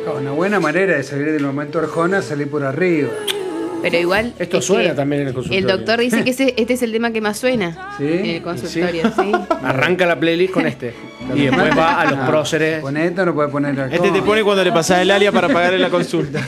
Una buena manera de salir del momento Arjona es salir por arriba. Pero igual. Esto suena también en el consultorio. El doctor dice que este es el tema que más suena en el consultorio. Sí. Arranca la playlist con este. Y después va a los próceres. Con esto no puede poner Arjona. Este te pone cuando le pasás el alia para pagarle la consulta.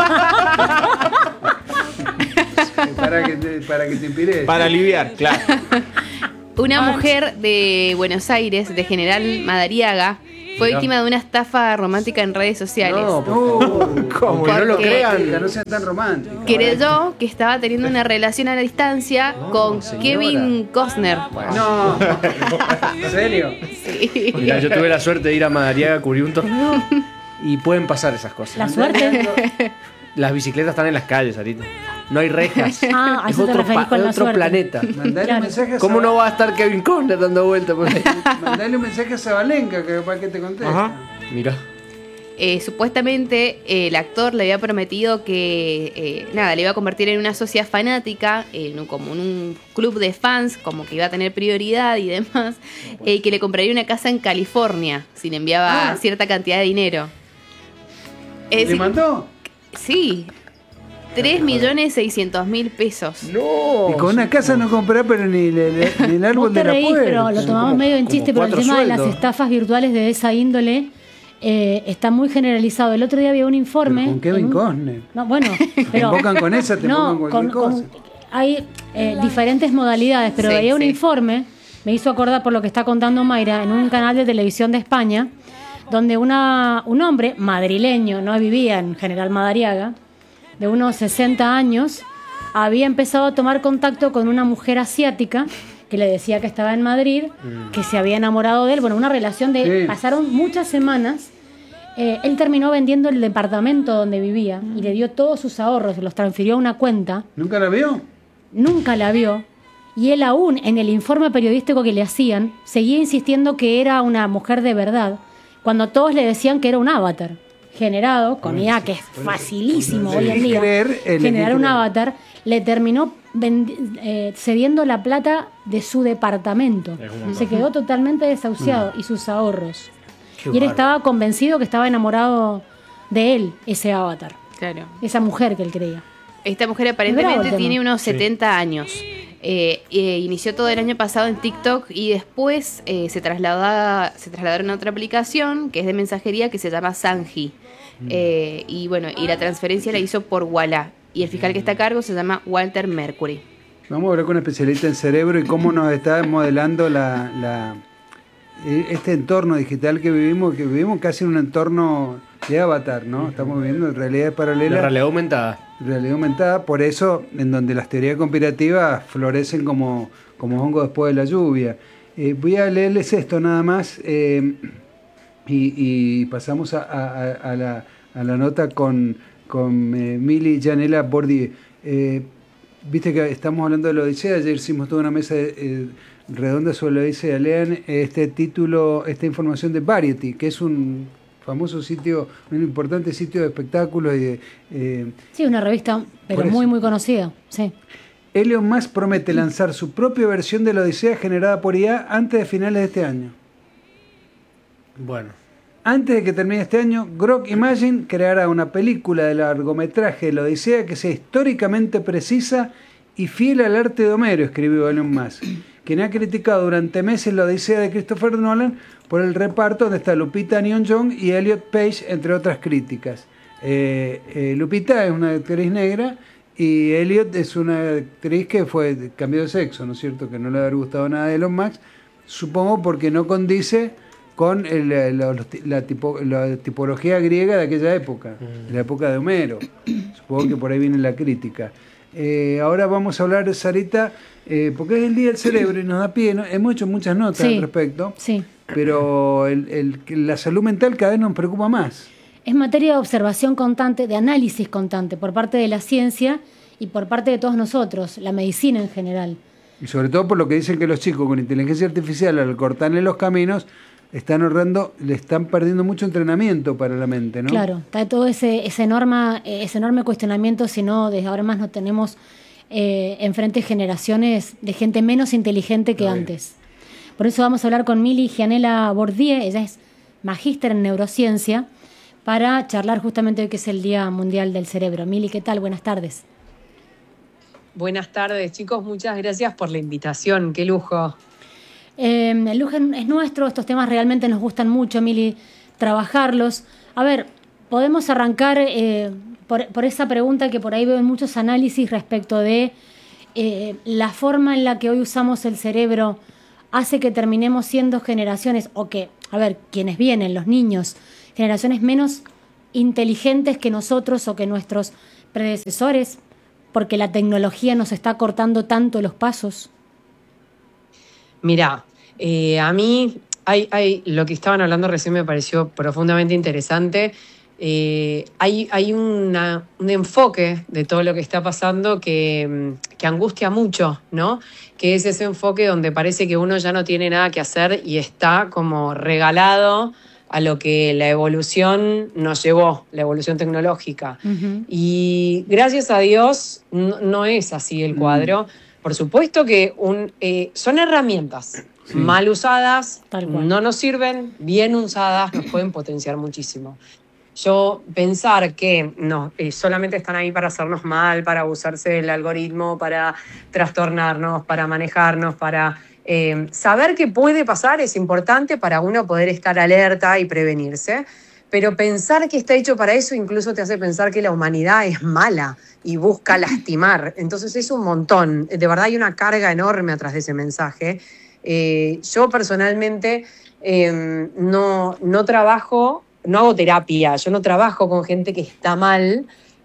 para que te inspires. Para aliviar, claro. Una mujer de Buenos Aires, de General Madariaga, fue víctima de una estafa romántica en redes sociales. No, ¿cómo? Porque No lo crean. No sean tan románticos. Creyó que estaba teniendo una relación a la distancia con Kevin Costner. No, ¿en serio? Sí. Mira, yo tuve la suerte de ir a Madariaga a cubrir un torneo y pueden pasar esas cosas. La suerte. Las bicicletas están en las calles, Sarita. No hay rejas. Ah, a es eso te referís con la otro suerte. planeta. Mandale Claro. un mensaje a ¿Cómo no va a estar Kevin Costner dando vueltas por ahí? Mandale un mensaje a Zabalenka que para que te conteste. Ajá. Mira. Supuestamente el actor le había prometido que le iba a convertir en una socia fanática, como en un club de fans, como que iba a tener prioridad y demás, y que le compraría una casa en California si le enviaba cierta cantidad de dinero. ¿Le mandó? Sí, 3.600.000 pesos. No. Y con una casa no compré, pero ni el árbol Vos te de la reís, puerta. pero lo tomamos medio en chiste, pero el 4 tema de las sueldos. estafas virtuales de esa índole está muy generalizado. El otro día había un informe. Pero con Kevin en un- Costner. No, bueno, pero. invocan con esa, te invocan cualquier cosa. Hay diferentes modalidades, pero Sí, había un sí. informe, me hizo acordar por lo que está contando Mayra, en un canal de televisión de España, donde un hombre madrileño, no vivía en General Madariaga, de unos 60 años, había empezado a tomar contacto con una mujer asiática que le decía que estaba en Madrid, que se había enamorado de él. Bueno, una relación de... Sí. Pasaron muchas semanas. Él terminó vendiendo el departamento donde vivía y le dio todos sus ahorros, los transfirió a una cuenta. ¿Nunca la vio? Nunca la vio. Y él aún, en el informe periodístico que le hacían, seguía insistiendo que era una mujer de verdad, cuando todos le decían que era un avatar generado con IA, que es facilísimo hoy en día. Generar un avatar, le terminó cediendo la plata de su departamento. Se quedó totalmente desahuciado y sus ahorros. Qué Y él bárbaro. estaba convencido que estaba enamorado de él, ese avatar, Claro. esa mujer que él creía. Esta mujer Es bravo aparentemente el tema. tiene unos 70 años. Inició todo el año pasado en TikTok y después se trasladaron a otra aplicación que es de mensajería que se llama Sanji. Y la transferencia la hizo por Walla. Y el fiscal que está a cargo se llama Walter Mercury. Vamos a hablar con un especialista en cerebro y cómo nos está modelando este entorno digital que vivimos casi en un entorno de avatar, ¿no? Estamos viviendo realidades La paralelas. realidad aumentada. Realidad aumentada, por eso en donde las teorías conspirativas florecen como hongo después de la lluvia. Voy a leerles esto nada más y pasamos a la nota con Mili Janela Bordier. Viste que estamos hablando de la Odisea, ayer hicimos toda una mesa redonda sobre la Odisea. Lean esta información de Variety, que es un famoso sitio, un importante sitio de espectáculos y Sí, una revista, pero Por eso. muy, muy conocida. Sí. Elon Musk promete lanzar su propia versión de la Odisea generada por IA antes de finales de este año. Bueno. Antes de que termine este año, Grok Imagine creará una película de largometraje de la Odisea que sea históricamente precisa y fiel al arte de Homero, escribió Elon Musk, quien ha criticado durante meses la Odisea de Christopher Nolan por el reparto donde está Lupita Nyong'o y Elliot Page, entre otras críticas. Lupita es una actriz negra y Elliot es una actriz que cambió de sexo, ¿no es cierto? Que no le haber gustado nada de Elon Musk, supongo porque no condice con la tipología griega de aquella época, de la época de Homero. Supongo que por ahí viene la crítica. Ahora vamos a hablar, Sarita, porque es el Día del Cerebro y nos da pie, ¿no? Hemos hecho muchas notas Sí, al respecto, sí. pero la salud mental cada vez nos preocupa más. Es materia de observación constante, de análisis constante por parte de la ciencia y por parte de todos nosotros, la medicina en general. Y sobre todo por lo que dicen que los chicos con inteligencia artificial, al cortarle los caminos, le están perdiendo mucho entrenamiento para la mente, ¿no? Claro, está todo ese enorme cuestionamiento, si no, desde ahora más no tenemos enfrente generaciones de gente menos inteligente que antes. Por eso vamos a hablar con Mili Gianella Bordier, ella es magíster en neurociencia, para charlar justamente hoy que es el Día Mundial del Cerebro. Mili, ¿qué tal? Buenas tardes. Buenas tardes, chicos. Muchas gracias por la invitación. Qué lujo. El lujo es nuestro. Estos temas realmente nos gustan mucho, Mili, trabajarlos. A ver, podemos arrancar por esa pregunta que por ahí veo en muchos análisis respecto de la forma en la que hoy usamos el cerebro hace que terminemos siendo generaciones, o que, a ver, quienes vienen, los niños, generaciones menos inteligentes que nosotros o que nuestros predecesores, porque la tecnología nos está cortando tanto los pasos. Mirá, a mí hay lo que estaban hablando recién me pareció profundamente interesante. Hay un enfoque de todo lo que está pasando que angustia mucho, ¿no? Que es ese enfoque donde parece que uno ya no tiene nada que hacer y está como regalado a lo que la evolución nos llevó, la evolución tecnológica. Uh-huh. Y gracias a Dios no es así el cuadro. Por supuesto que son herramientas. Sí. Mal usadas, no nos sirven, bien usadas nos pueden potenciar muchísimo. Yo pensar que no, solamente están ahí para hacernos mal, para abusarse del algoritmo, para trastornarnos, para manejarnos, para saber qué puede pasar es importante para uno poder estar alerta y prevenirse. Pero pensar que está hecho para eso incluso te hace pensar que la humanidad es mala y busca lastimar. Entonces es un montón. De verdad hay una carga enorme atrás de ese mensaje. Yo personalmente no trabajo, no hago terapia, yo no trabajo con gente que está mal,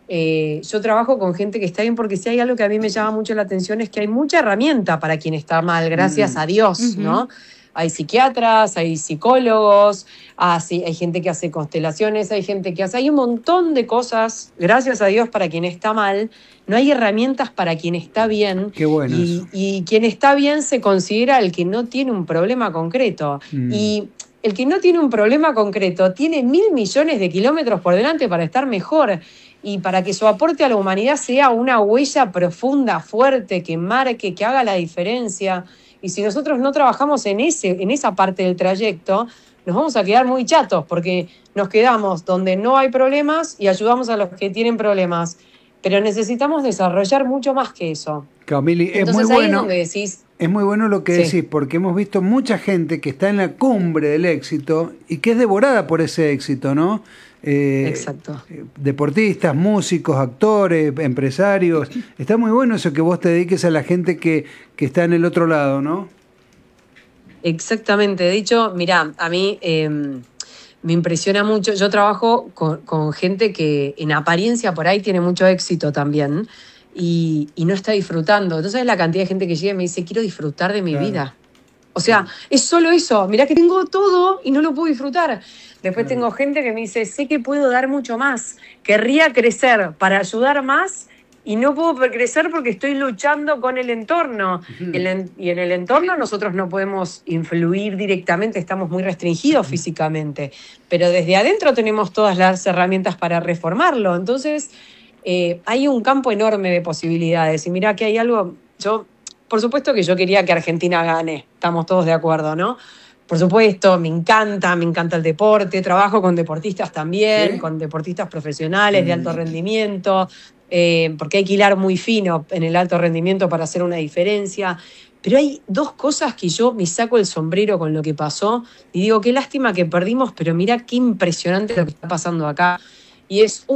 yo trabajo con gente que está bien, porque si hay algo que a mí me llama mucho la atención es que hay mucha herramienta para quien está mal, gracias a Dios, ¿no? Hay psiquiatras, hay psicólogos, hay gente que hace constelaciones, hay un montón de cosas, gracias a Dios, para quien está mal. No hay herramientas para quien está bien. Qué bueno. Y quien está bien se considera el que no tiene un problema concreto. Y el que no tiene un problema concreto tiene 1.000 millones de kilómetros por delante para estar mejor y para que su aporte a la humanidad sea una huella profunda, fuerte, que marque, que haga la diferencia. Y si nosotros no trabajamos en esa parte del trayecto, nos vamos a quedar muy chatos, porque nos quedamos donde no hay problemas y ayudamos a los que tienen problemas. Pero necesitamos desarrollar mucho más que eso. Camili, es muy bueno. Es muy bueno lo que decís, porque hemos visto mucha gente que está en la cumbre del éxito y que es devorada por ese éxito, ¿no? Exacto. Deportistas, músicos, actores, empresarios. Está muy bueno eso, que vos te dediques a la gente que está en el otro lado, ¿no? Exactamente. De hecho, mirá, a mí me impresiona mucho. Yo trabajo con gente que en apariencia por ahí tiene mucho éxito también y no está disfrutando. Entonces la cantidad de gente que llega y me dice, quiero disfrutar de mi vida. O sea, es solo eso. Mirá que tengo todo y no lo puedo disfrutar. Después tengo gente que me dice, sé que puedo dar mucho más. Querría crecer para ayudar más y no puedo crecer porque estoy luchando con el entorno. Y en el entorno nosotros no podemos influir directamente, estamos muy restringidos físicamente. Pero desde adentro tenemos todas las herramientas para reformarlo. Entonces, hay un campo enorme de posibilidades. Y mirá que hay algo... Por supuesto que yo quería que Argentina gane, estamos todos de acuerdo, ¿no? Por supuesto, me encanta el deporte, trabajo con deportistas también, ¿sí? Con deportistas profesionales de alto rendimiento, porque hay que hilar muy fino en el alto rendimiento para hacer una diferencia. Pero hay dos cosas que yo me saco el sombrero con lo que pasó y digo, qué lástima que perdimos, pero mirá qué impresionante lo que está pasando acá. Y es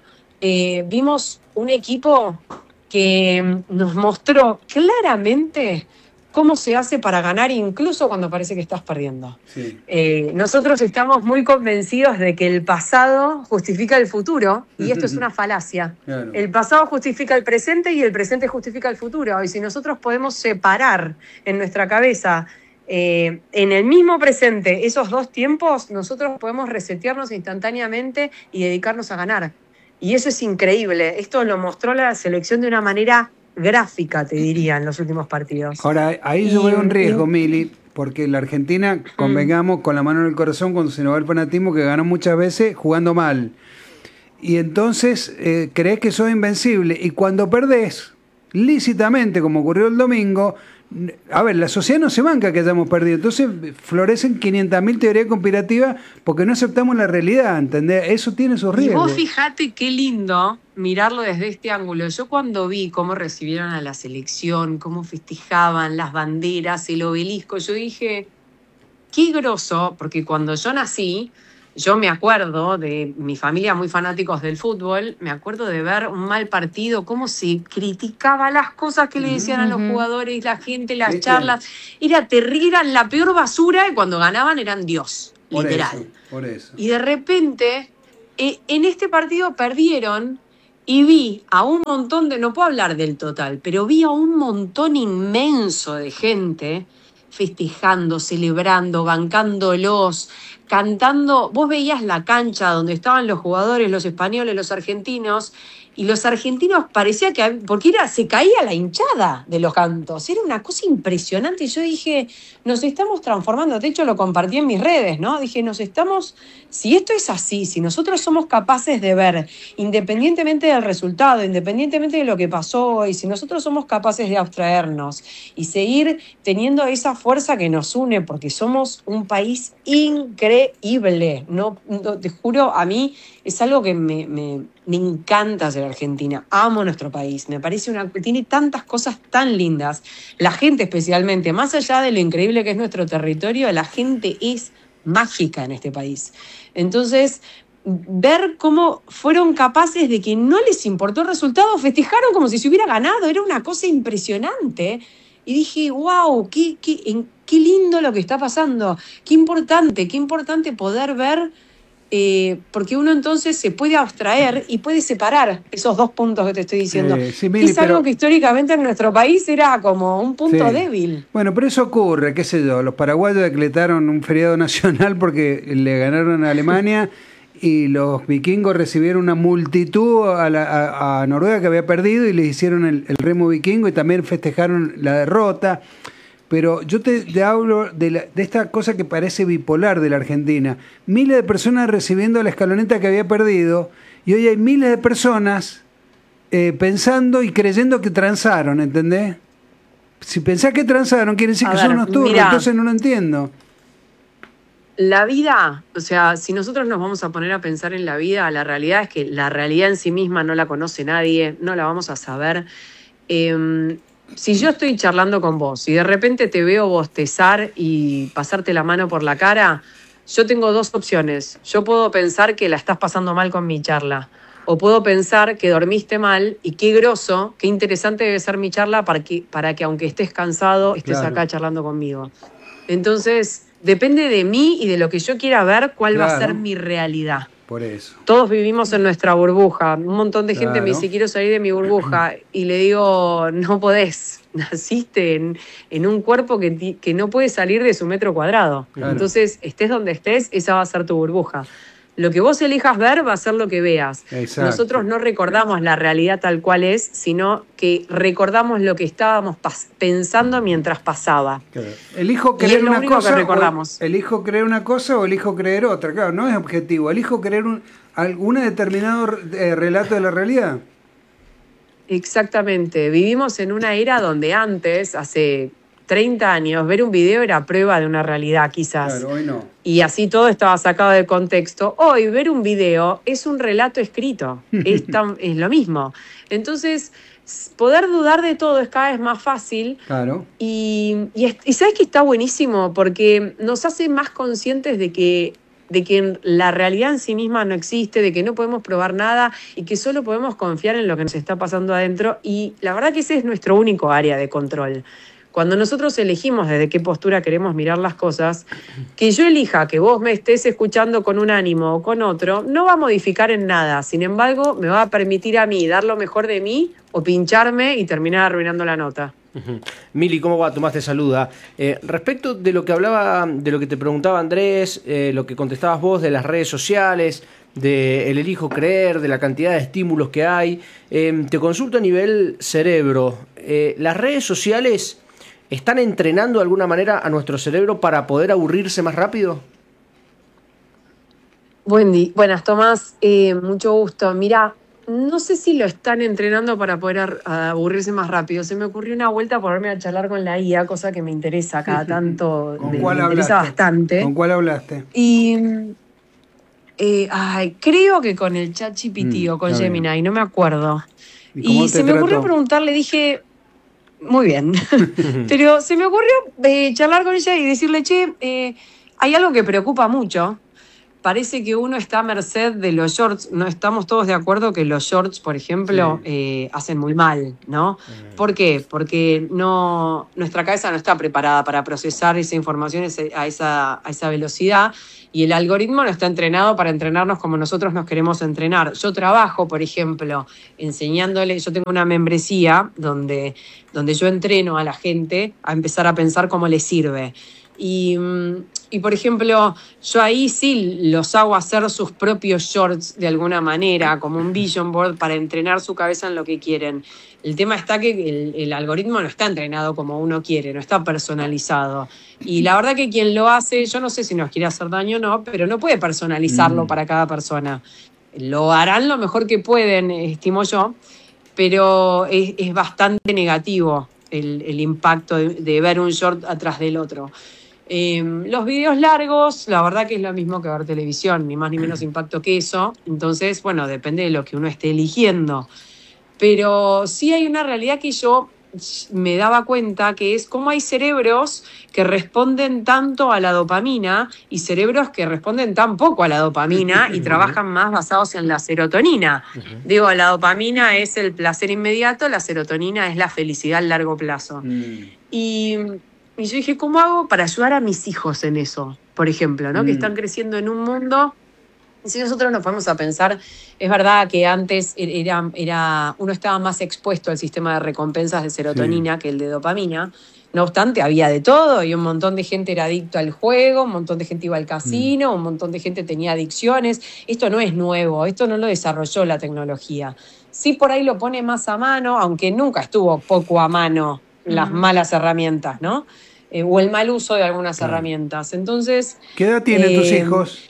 vimos un equipo que nos mostró claramente cómo se hace para ganar incluso cuando parece que estás perdiendo. Sí. Nosotros estamos muy convencidos de que el pasado justifica el futuro y esto es una falacia. Claro. El pasado justifica el presente y el presente justifica el futuro. Y si nosotros podemos separar en nuestra cabeza en el mismo presente esos dos tiempos, nosotros podemos resetearnos instantáneamente y dedicarnos a ganar. Y eso es increíble. Esto lo mostró la selección de una manera gráfica, te diría, en los últimos partidos. Ahora, ahí yo veo un riesgo, Mili, porque la Argentina, convengamos con la mano en el corazón cuando se nos va el fanatismo, que ganó muchas veces jugando mal. Y entonces crees que sos invencible. Y cuando perdés, lícitamente, como ocurrió el domingo, A ver, la sociedad no se banca que hayamos perdido, entonces florecen 500.000 teorías conspirativas porque no aceptamos la realidad, ¿entendés? Eso tiene sus Y riesgos. vos fíjate qué lindo mirarlo desde este ángulo. Yo cuando vi cómo recibieron a la selección, cómo festejaban las banderas, el obelisco, yo dije, qué groso, porque cuando yo nací, yo me acuerdo de mi familia muy fanáticos del fútbol, me acuerdo de ver un mal partido, cómo se criticaba las cosas que le decían a los jugadores, la gente, las ¿Viste? charlas. Era terrible, eran la peor basura y cuando ganaban eran Dios, Por literal. eso, por eso. Y de repente, en este partido perdieron y vi a un montón de, no puedo hablar del total, pero vi a un montón inmenso de gente festejando, celebrando, bancándolos, cantando. Vos veías la cancha donde estaban los jugadores, los españoles, los argentinos, y los argentinos parecía que, porque se caía la hinchada de los cantos, era una cosa impresionante. Y yo dije, nos estamos transformando, de hecho lo compartí en mis redes, ¿no? Dije, si esto es así, si nosotros somos capaces de ver, independientemente del resultado, independientemente de lo que pasó, y si nosotros somos capaces de abstraernos y seguir teniendo esa fuerza que nos une, porque somos un país increíble, no, te juro, a mí es algo que me encanta ser argentina, amo nuestro país, me parece tiene tantas cosas tan lindas, la gente especialmente, más allá de lo increíble que es nuestro territorio, la gente es mágica en este país. Entonces, ver cómo fueron capaces de que no les importó el resultado, festejaron como si se hubiera ganado, era una cosa impresionante. Y dije, wow, qué lindo lo que está pasando, qué importante poder ver, porque uno entonces se puede abstraer y puede separar esos dos puntos que te estoy diciendo. Sí, Mili, es algo que históricamente en nuestro país era como un punto Sí. débil. Bueno, pero eso ocurre, qué sé yo, los paraguayos decretaron un feriado nacional porque le ganaron a Alemania y los vikingos recibieron una multitud a Noruega que había perdido y les hicieron el remo vikingo y también festejaron la derrota. Pero yo te hablo de esta cosa que parece bipolar de la Argentina. Miles de personas recibiendo la escaloneta que había perdido y hoy hay miles de personas pensando y creyendo que transaron, ¿entendés? Si pensás que transaron, quiere decir A que ver, son unos turros, mirá. entonces no lo entiendo. La vida, o sea, si nosotros nos vamos a poner a pensar en la vida, la realidad es que la realidad en sí misma no la conoce nadie, no la vamos a saber. Si yo estoy charlando con vos y de repente te veo bostezar y pasarte la mano por la cara, yo tengo dos opciones. Yo puedo pensar que la estás pasando mal con mi charla, o puedo pensar que dormiste mal y qué groso, qué interesante debe ser mi charla para que aunque estés cansado, estés Claro. acá charlando conmigo. Entonces, depende de mí y de lo que yo quiera ver cuál va a Claro. ser mi realidad. Por eso. Todos vivimos en nuestra burbuja. Un montón de gente me Claro. dice, quiero salir de mi burbuja. Y le digo, no podés. Naciste en un cuerpo que no puede salir de su metro cuadrado. Claro. Entonces, estés donde estés, esa va a ser tu burbuja. Lo que vos elijas ver va a ser lo que veas. Exacto. Nosotros no recordamos la realidad tal cual es, sino que recordamos lo que estábamos pensando mientras pasaba. Claro. Elijo Y es creer lo una único que cosa. recordamos. Elijo creer una cosa o elijo creer otra. Claro, no es objetivo. Elijo creer algún determinado relato de la realidad. Exactamente. Vivimos en una era donde antes, hace 30 años, ver un video era prueba de una realidad, quizás. Claro, hoy no. Y así todo estaba sacado de contexto. Hoy ver un video es un relato escrito. Es lo mismo. Entonces, poder dudar de todo es cada vez más fácil. Claro. Y ¿sabes que está buenísimo? Porque nos hace más conscientes de que la realidad en sí misma no existe, de que no podemos probar nada y que solo podemos confiar en lo que nos está pasando adentro. Y la verdad que ese es nuestro único área de control. Cuando nosotros elegimos desde qué postura queremos mirar las cosas, que yo elija que vos me estés escuchando con un ánimo o con otro, no va a modificar en nada. Sin embargo, me va a permitir a mí dar lo mejor de mí o pincharme y terminar arruinando la nota. Mili, ¿cómo va? Tomás te saluda. Respecto de lo que hablaba, de lo que te preguntaba Andrés, lo que contestabas vos de las redes sociales, de el elijo creer, de la cantidad de estímulos que hay, te consulto a nivel cerebro. ¿Las redes sociales están entrenando de alguna manera a nuestro cerebro para poder aburrirse más rápido? Buenas, Tomás. Mucho gusto. Mira, no sé si lo están entrenando para poder aburrirse más rápido. Se me ocurrió una vuelta ponerme a charlar con la IA, cosa que me interesa cada tanto. ¿Con me cuál interesa hablaste? bastante. ¿Con cuál hablaste? Y creo que con el ChatGPT o con está Gemini, bien. no me acuerdo. ¿Y cómo Y te se me ocurrió trató? preguntarle, dije, muy bien, pero se me ocurrió charlar con ella y decirle, che, hay algo que preocupa mucho. Parece que uno está a merced de los shorts. No estamos todos de acuerdo que los shorts, por ejemplo, hacen muy mal, ¿no? ¿Por qué? Porque nuestra cabeza no está preparada para procesar esa información a esa velocidad y el algoritmo no está entrenado para entrenarnos como nosotros nos queremos entrenar. Yo trabajo, por ejemplo, enseñándole, yo tengo una membresía donde yo entreno a la gente a empezar a pensar cómo les sirve. Y, por ejemplo, yo ahí sí los hago hacer sus propios shorts de alguna manera, como un vision board para entrenar su cabeza en lo que quieren. El tema está que el algoritmo no está entrenado como uno quiere, no está personalizado. Y la verdad que quien lo hace, yo no sé si nos quiere hacer daño o no, pero no puede personalizarlo para cada persona. Lo harán lo mejor que pueden, estimo yo, pero es bastante negativo el impacto de ver un short atrás del otro. Los videos largos, la verdad que es lo mismo que ver televisión, ni más ni menos impacto que eso. Entonces, bueno, depende de lo que uno esté eligiendo. Pero sí hay una realidad que yo me daba cuenta, que es cómo hay cerebros que responden tanto a la dopamina y cerebros que responden tan poco a la dopamina y trabajan más basados en la serotonina. Digo, la dopamina es el placer inmediato, la serotonina es la felicidad a largo plazo. Y yo dije, ¿cómo hago para ayudar a mis hijos en eso? Por ejemplo, ¿no? Que están creciendo en un mundo. Si nosotros nos ponemos a pensar, es verdad que antes uno estaba más expuesto al sistema de recompensas de serotonina que el de dopamina. No obstante, había de todo y un montón de gente era adicto al juego, un montón de gente iba al casino, un montón de gente tenía adicciones. Esto no es nuevo, esto no lo desarrolló la tecnología. Sí, por ahí lo pone más a mano, aunque nunca estuvo poco a mano las malas herramientas, ¿no? O el mal uso de algunas herramientas. Entonces, ¿qué edad tienen tus hijos?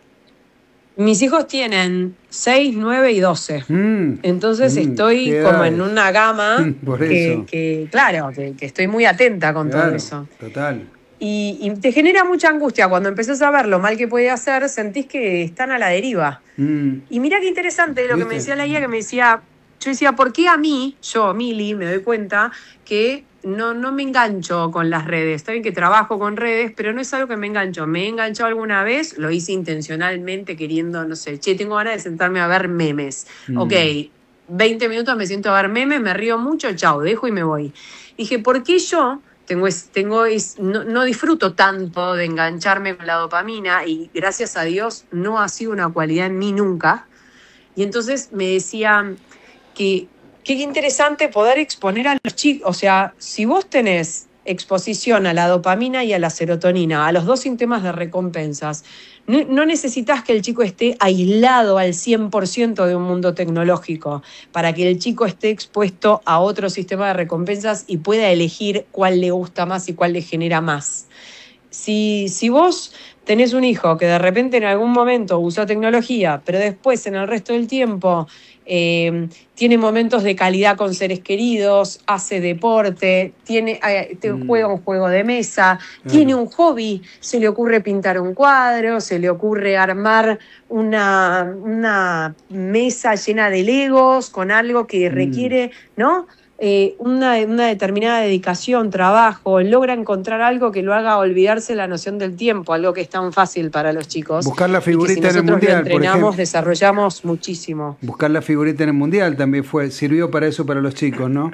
Mis hijos tienen 6, 9 y 12. Entonces estoy como en una gama Por eso. que estoy muy atenta con todo eso. Total. Y te genera mucha angustia cuando empezás a ver lo mal que puede hacer, sentís que están a la deriva. Y mirá qué interesante lo que me decía la guía, yo decía, ¿por qué a mí, yo, Mili, me doy cuenta que no me engancho con las redes? Está bien que trabajo con redes, pero no es algo que me engancho. Me he enganchado alguna vez, lo hice intencionalmente queriendo, no sé, tengo ganas de sentarme a ver memes. Ok, 20 minutos me siento a ver memes, me río mucho, chao, dejo y me voy. Dije, ¿por qué yo no disfruto tanto de engancharme con la dopamina? Y gracias a Dios no ha sido una cualidad en mí nunca. Y entonces me decía que qué interesante poder exponer a los chicos. O sea, si vos tenés exposición a la dopamina y a la serotonina, a los dos sistemas de recompensas, no necesitas que el chico esté aislado al 100% de un mundo tecnológico para que el chico esté expuesto a otro sistema de recompensas y pueda elegir cuál le gusta más y cuál le genera más. Si vos tenés un hijo que de repente en algún momento usa tecnología, pero después en el resto del tiempo tiene momentos de calidad con seres queridos, hace deporte, juega un juego de mesa, tiene un hobby, se le ocurre pintar un cuadro, se le ocurre armar una mesa llena de Legos con algo que requiere, ¿no? Una determinada dedicación, trabajo, logra encontrar algo que lo haga olvidarse la noción del tiempo, algo que es tan fácil para los chicos. Buscar la figurita y que si en el nosotros mundial, lo entrenamos, por ejemplo. Desarrollamos muchísimo. Buscar la figurita en el mundial también sirvió para eso para los chicos, ¿no?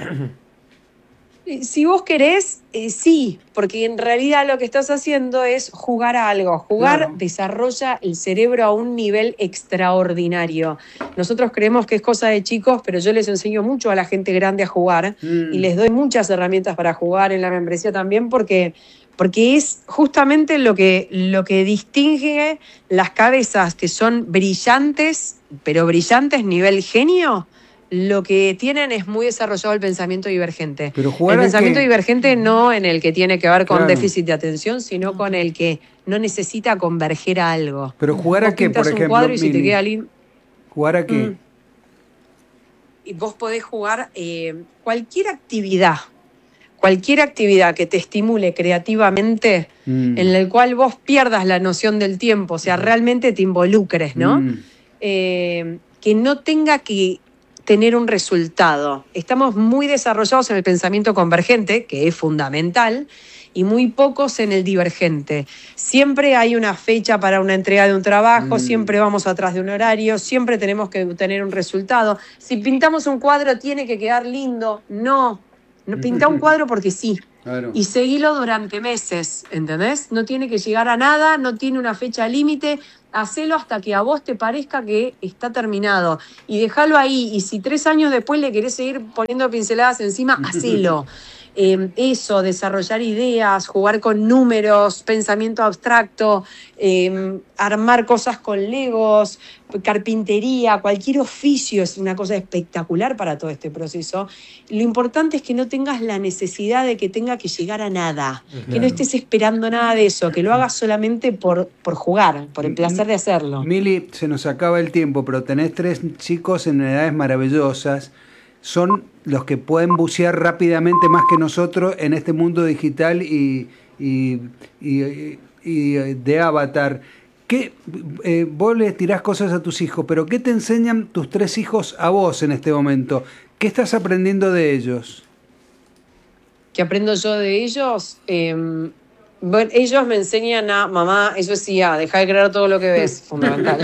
Si vos querés, sí, porque en realidad lo que estás haciendo es jugar a algo. Jugar desarrolla el cerebro a un nivel extraordinario. Nosotros creemos que es cosa de chicos, pero yo les enseño mucho a la gente grande a jugar y les doy muchas herramientas para jugar en la membresía también porque es justamente lo que distingue las cabezas que son brillantes, pero brillantes nivel genio. Lo que tienen es muy desarrollado el pensamiento divergente. Pero el pensamiento divergente no en el que tiene que ver con déficit de atención, sino con el que no necesita converger a algo. Pero jugar a qué, por ejemplo, un cuadro y si te queda lindo. ¿Jugar a qué? vos podés jugar cualquier actividad que te estimule creativamente, en la cual vos pierdas la noción del tiempo, o sea, realmente te involucres, ¿no? Que no tenga que tener un resultado. Estamos muy desarrollados en el pensamiento convergente, que es fundamental, y muy pocos en el divergente. Siempre hay una fecha para una entrega de un trabajo, siempre vamos atrás de un horario, siempre tenemos que tener un resultado. Si pintamos un cuadro tiene que quedar lindo. No pinta un cuadro porque sí. Claro. Y seguilo durante meses, ¿entendés? No tiene que llegar a nada, no tiene una fecha límite. Hacelo hasta que a vos te parezca que está terminado. Y déjalo ahí. Y si 3 años después le querés seguir poniendo pinceladas encima, hacelo. Eso, desarrollar ideas, jugar con números, pensamiento abstracto, armar cosas con legos, carpintería, cualquier oficio es una cosa espectacular para todo este proceso. Lo importante es que no tengas la necesidad de que tenga que llegar a nada, que no estés esperando nada de eso, que lo hagas solamente por jugar, por el placer de hacerlo. Mili, se nos acaba el tiempo, pero tenés 3 chicos en edades maravillosas. Son los que pueden bucear rápidamente más que nosotros en este mundo digital y de avatar. ¿Qué, vos le tirás cosas a tus hijos, pero qué te enseñan tus 3 hijos a vos en este momento? ¿Qué estás aprendiendo de ellos? ¿Qué aprendo yo de ellos? Bueno, ellos me enseñan a, mamá, eso sí, deja de creer todo lo que ves, fundamental.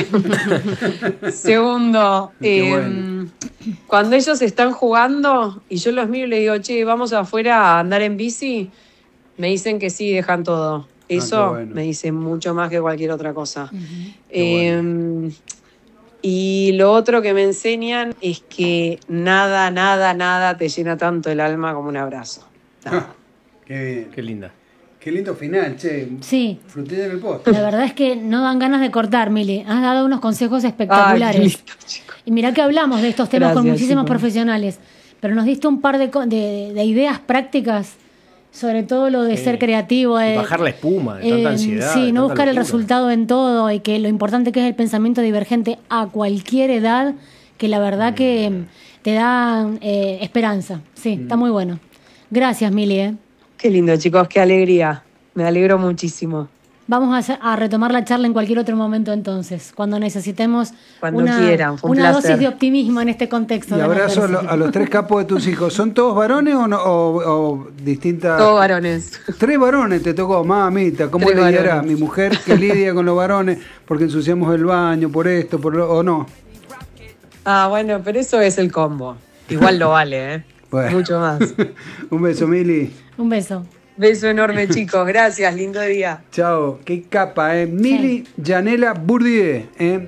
Segundo, Bueno. cuando ellos están jugando y yo los miro y les digo, che, vamos afuera a andar en bici, me dicen que sí, dejan todo. Eso bueno. me dice mucho más que cualquier otra cosa. Bueno. Y lo otro que me enseñan es que nada te llena tanto el alma como un abrazo. Nada. Qué bien. Qué linda. Qué lindo final, che. Sí. Frutilla en el postre. La verdad es que no dan ganas de cortar, Mili. Has dado unos consejos espectaculares. Ay, qué lindo, chicos. Y mirá que hablamos de estos temas con Gracias, muchísimos chicos. profesionales, pero nos diste un par de ideas prácticas, sobre todo lo de ser creativo. Y bajar la espuma de tanta ansiedad. Sí, de no tanta buscar el locura. resultado en todo y que lo importante que es el pensamiento divergente a cualquier edad, que la verdad que te da esperanza. Sí, está muy bueno. Gracias, Mili. Qué lindo, chicos, qué alegría. Me alegro muchísimo. Vamos a retomar la charla en cualquier otro momento entonces, cuando necesitemos Cuando quieran, fue un una placer. dosis de optimismo en este contexto. Y de abrazo emergencia. a los 3 capos de tus hijos. ¿Son todos varones o distintas? Todos varones. 3 varones te tocó, mamita. ¿Cómo 3 lidiará? varones. Mi mujer que lidia con los varones porque ensuciamos el baño, por esto, o no. Bueno, pero eso es el combo. Igual lo vale, ¿eh? Bueno. Mucho más. Un beso, Mili. Un beso. Beso enorme, chicos. Gracias, lindo día. Chao, qué capa, Mili Yanela Bourdieu.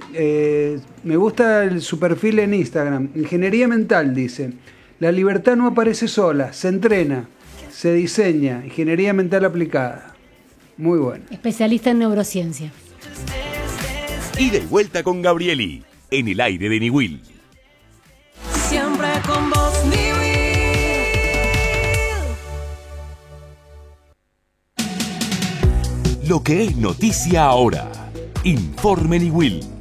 Me gusta su perfil en Instagram. Ingeniería mental, dice. La libertad no aparece sola, se entrena, se diseña. Ingeniería mental aplicada. Muy bueno. Especialista en neurociencia. Y de vuelta con Gabrieli, en el aire de Niwil. Siempre con vos, Lo que es noticia ahora. Informe Niwil.